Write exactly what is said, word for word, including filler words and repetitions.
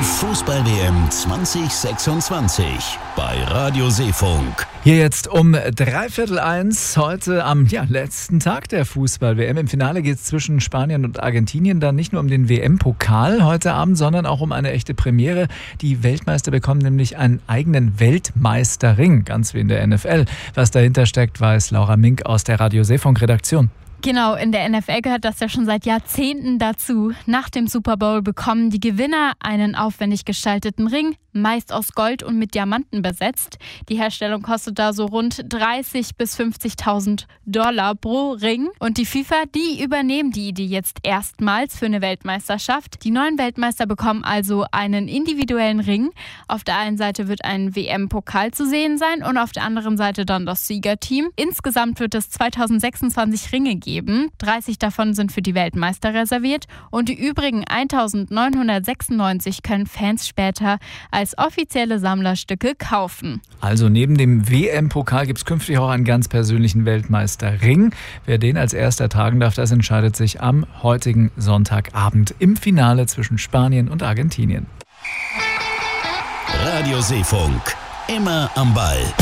Fußball-W M zwanzig sechsundzwanzig bei Radio Seefunk. Hier jetzt um dreiviertel eins, heute am ja, letzten Tag der Fußball-W M. Im Finale geht es zwischen Spanien und Argentinien dann nicht nur um den W M-Pokal heute Abend, sondern auch um eine echte Premiere. Die Weltmeister bekommen nämlich einen eigenen Weltmeisterring, ganz wie in der N F L. Was dahinter steckt, weiß Laura Mink aus der Radio Seefunk-Redaktion. Genau, in der N F L gehört das ja schon seit Jahrzehnten dazu. Nach dem Super Bowl bekommen die Gewinner einen aufwendig gestalteten Ring, meist aus Gold und mit Diamanten besetzt. Die Herstellung kostet da so rund dreißig bis fünfzigtausend Dollar pro Ring. Und die FIFA, die übernehmen die Idee jetzt erstmals für eine Weltmeisterschaft. Die neuen Weltmeister bekommen also einen individuellen Ring. Auf der einen Seite wird ein W M-Pokal zu sehen sein und auf der anderen Seite dann das Siegerteam. Insgesamt wird es zweitausendsechsundzwanzig Ringe geben. dreißig davon sind für die Weltmeister reserviert und die übrigen eintausendneunhundertsechsundneunzig können Fans später als offizielle Sammlerstücke kaufen. Also neben dem W M-Pokal gibt es künftig auch einen ganz persönlichen Weltmeisterring. Wer den als erster tragen darf, das entscheidet sich am heutigen Sonntagabend im Finale zwischen Spanien und Argentinien. Radio Seefunk, immer am Ball.